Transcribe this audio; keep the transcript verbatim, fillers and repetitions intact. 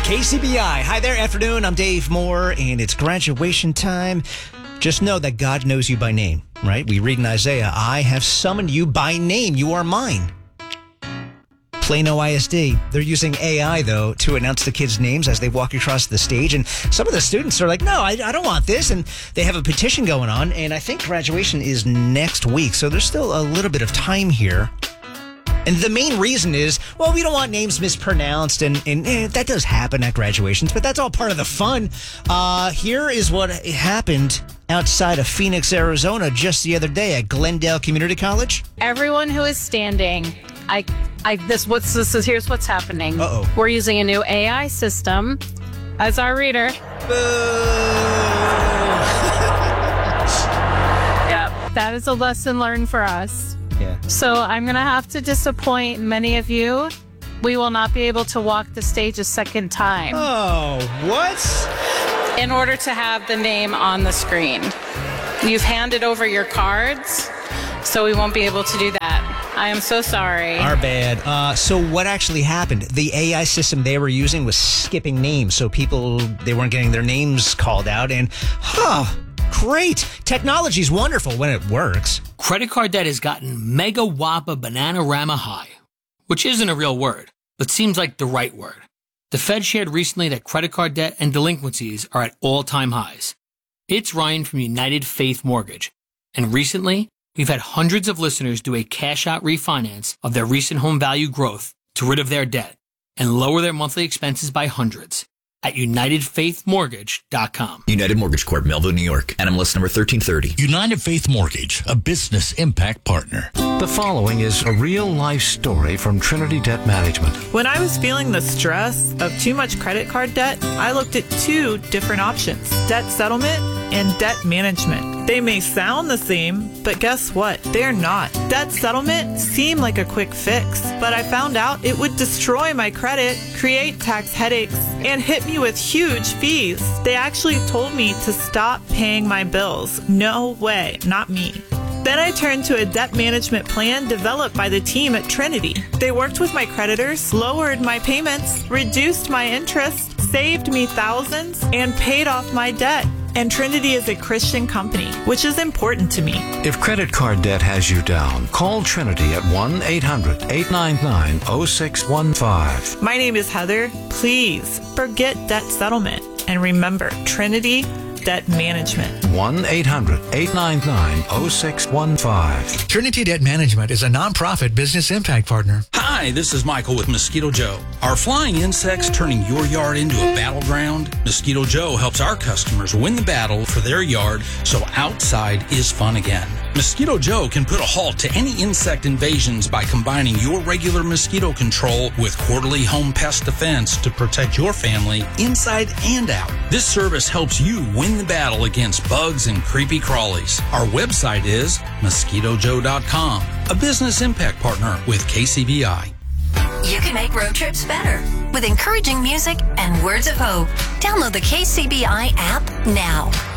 K C B I. Hi there, afternoon. I'm Dave Moore, and it's graduation time. Just know that God knows you by name, right? We read in Isaiah, I have summoned you by name. You are mine. Plano I S D. They're using A I, though, to announce the kids' names as they walk across the stage. And some of the students are like, no, I, I don't want this. And they have a petition going on. And I think graduation is next week. So there's still a little bit of time here. And the main reason is, well, we don't want names mispronounced, and, and eh, that does happen at graduations, but that's all part of the fun. Uh, here is what happened outside of Phoenix, Arizona, just the other day at Glendale Community College. Everyone who is standing, I, I, this, what's this is, here's what's happening. Uh-oh. We're using a new A I system as our reader. Boo! Yeah, that is a lesson learned for us. Yeah. So I'm going to have to disappoint many of you. We will not be able to walk the stage a second time. Oh, what? In order to have the name on the screen. You've handed over your cards, so we won't be able to do that. I am so sorry. Our bad. Uh, so what actually happened? The A I system they were using was skipping names, so people, they weren't getting their names called out, and, huh, great. Technology's wonderful when it works. Credit card debt has gotten mega whoppa banana-rama high, which isn't a real word, but seems like the right word. The Fed shared recently that credit card debt and delinquencies are at all-time highs. It's Ryan from United Faith Mortgage, and recently, we've had hundreds of listeners do a cash-out refinance of their recent home value growth to rid of their debt and lower their monthly expenses by hundreds at united faith mortgage dot com. United Mortgage Corp, Melville, New York. N M L S number thirteen thirty. United Faith Mortgage, a business impact partner. The following is a real-life story from Trinity Debt Management. When I was feeling the stress of too much credit card debt, I looked at two different options, debt settlement and debt management. They may sound the same, but guess what? They're not. Debt settlement seemed like a quick fix, but I found out it would destroy my credit, create tax headaches, and hit me with huge fees. They actually told me to stop paying my bills. No way, not me. Then I turned to a debt management plan developed by the team at Trinity. They worked with my creditors, lowered my payments, reduced my interest, saved me thousands, and paid off my debt. And Trinity is a Christian company, which is important to me. If credit card debt has you down, call Trinity at one eight hundred eight nine nine oh six one five. My name is Heather. Please forget debt settlement. And remember, Trinity Debt Management. one eight hundred eight nine nine oh six one five. Trinity Debt Management is a nonprofit business impact partner. Hi, this is Michael with Mosquito Joe. Are flying insects turning your yard into a battleground? Mosquito Joe helps our customers win the battle for their yard so outside is fun again. Mosquito Joe can put a halt to any insect invasions by combining your regular mosquito control with quarterly home pest defense to protect your family inside and out. This service helps you win the battle against bugs and creepy crawlies. Our website is mosquito joe dot com, a business impact partner with K C B I. You can make road trips better with encouraging music and words of hope. Download the K C B I app now.